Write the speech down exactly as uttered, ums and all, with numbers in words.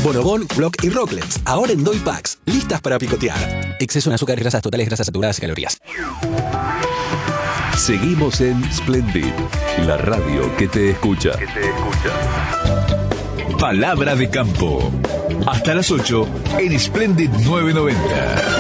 Bonobón, Block y Rocklets, ahora en Doy Packs, listas para picotear. Exceso en azúcares, grasas totales, grasas saturadas y calorías. Seguimos en Splendid, la radio que te escucha. Que te escucha. Palabra de campo. Hasta las ocho en Splendid novecientos noventa.